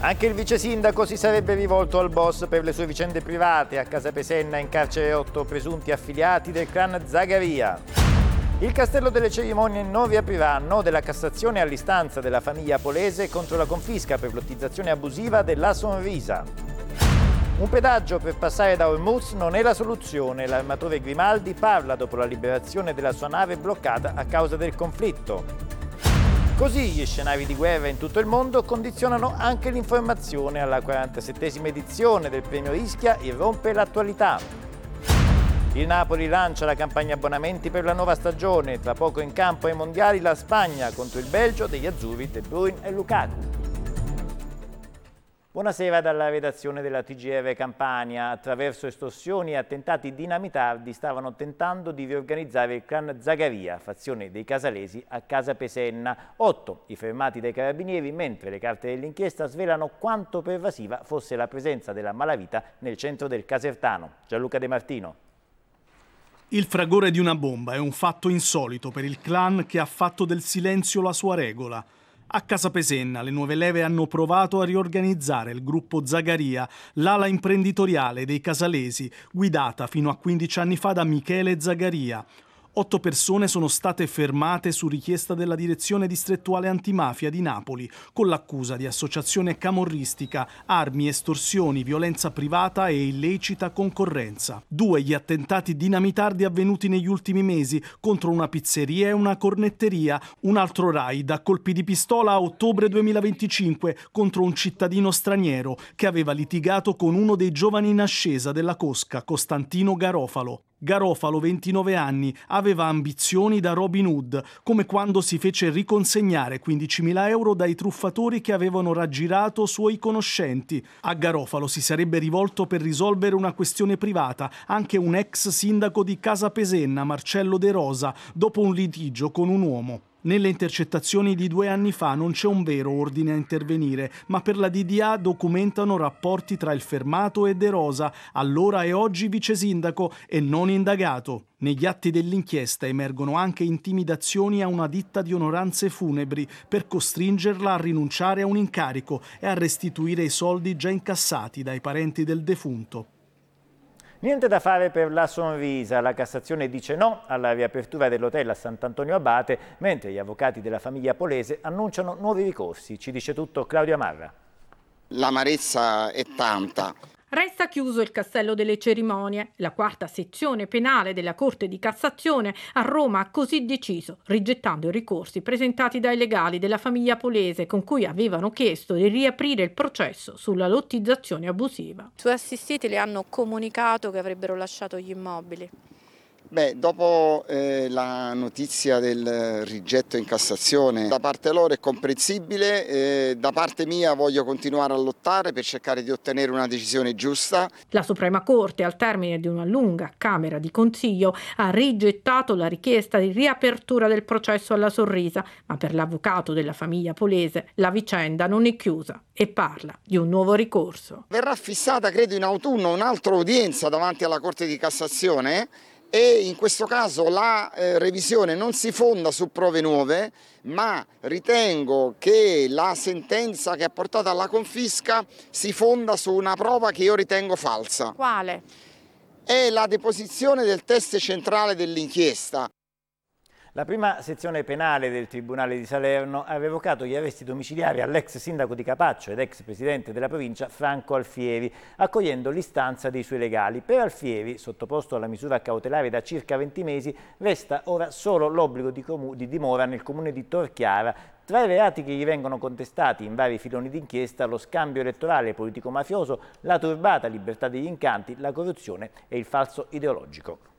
Anche il vice sindaco si sarebbe rivolto al boss per le sue vicende private. A Casapesenna in carcere 8 presunti affiliati del clan Zagaria. Il Castello delle Cerimonie non riaprirà, no della Cassazione all'istanza della famiglia Polese contro la confisca per lottizzazione abusiva della Sonrisa. Un pedaggio per passare da Hormuz non è la soluzione. L'armatore Grimaldi parla dopo la liberazione della sua nave bloccata a causa del conflitto. Così gli scenari di guerra in tutto il mondo condizionano anche l'informazione. Alla 47esima edizione del premio Ischia irrompe l'attualità. Il Napoli lancia la campagna abbonamenti per la nuova stagione. Tra poco in campo ai mondiali la Spagna contro il Belgio degli azzurri De Bruyne e Lukaku. Buonasera dalla redazione della TGR Campania. Attraverso estorsioni e attentati dinamitardi stavano tentando di riorganizzare il clan Zagaria, fazione dei casalesi a Casapesenna. 8 i fermati dai carabinieri, mentre le carte dell'inchiesta svelano quanto pervasiva fosse la presenza della malavita nel centro del Casertano. Gianluca De Martino. Il fragore di una bomba è un fatto insolito per il clan che ha fatto del silenzio la sua regola. A Casapesenna le nuove leve hanno provato a riorganizzare il gruppo Zagaria, l'ala imprenditoriale dei casalesi, guidata fino a 15 anni fa da Michele Zagaria. 8 persone sono state fermate su richiesta della Direzione Distrettuale Antimafia di Napoli, con l'accusa di associazione camorristica, armi, estorsioni, violenza privata e illecita concorrenza. 2 gli attentati dinamitardi avvenuti negli ultimi mesi contro una pizzeria e una cornetteria. Un altro raid a colpi di pistola a ottobre 2025 contro un cittadino straniero che aveva litigato con uno dei giovani in ascesa della cosca, Costantino Garofalo. Garofalo, 29 anni, aveva ambizioni da Robin Hood, come quando si fece riconsegnare 15.000 euro dai truffatori che avevano raggirato suoi conoscenti. A Garofalo si sarebbe rivolto per risolvere una questione privata anche un ex sindaco di Casapesenna, Marcello De Rosa, dopo un litigio con un uomo. Nelle intercettazioni di 2 anni fa non c'è un vero ordine a intervenire, ma per la DDA documentano rapporti tra il fermato e De Rosa, allora e oggi vice sindaco e non indagato. Negli atti dell'inchiesta emergono anche intimidazioni a una ditta di onoranze funebri per costringerla a rinunciare a un incarico e a restituire i soldi già incassati dai parenti del defunto. Niente da fare per la Sonrisa. La Cassazione dice no alla riapertura dell'hotel a Sant'Antonio Abate, mentre gli avvocati della famiglia Polese annunciano nuovi ricorsi. Ci dice tutto Claudio Amarra. L'amarezza è tanta. Resta chiuso il Castello delle Cerimonie. La 4ª sezione penale della Corte di Cassazione a Roma ha così deciso, rigettando i ricorsi presentati dai legali della famiglia Polese con cui avevano chiesto di riaprire il processo sulla lottizzazione abusiva. I suoi assistiti le hanno comunicato che avrebbero lasciato gli immobili. Dopo la notizia del rigetto in Cassazione, da parte loro è comprensibile, da parte mia voglio continuare a lottare per cercare di ottenere una decisione giusta. La Suprema Corte, al termine di una lunga Camera di Consiglio, ha rigettato la richiesta di riapertura del processo alla Sonrisa, ma per l'avvocato della famiglia Polese la vicenda non è chiusa e parla di un nuovo ricorso. Verrà fissata, credo, in autunno un'altra udienza davanti alla Corte di Cassazione. E in questo caso la revisione non si fonda su prove nuove, ma ritengo che la sentenza che ha portato alla confisca si fonda su una prova che io ritengo falsa. Quale? È la deposizione del test centrale dell'inchiesta. La prima sezione penale del Tribunale di Salerno ha revocato gli arresti domiciliari all'ex sindaco di Capaccio ed ex presidente della provincia Franco Alfieri, accogliendo l'istanza dei suoi legali. Per Alfieri, sottoposto alla misura cautelare da circa 20 mesi, resta ora solo l'obbligo di dimora nel comune di Torchiara. Tra i reati che gli vengono contestati in vari filoni d'inchiesta, lo scambio elettorale politico-mafioso, la turbata libertà degli incanti, la corruzione e il falso ideologico.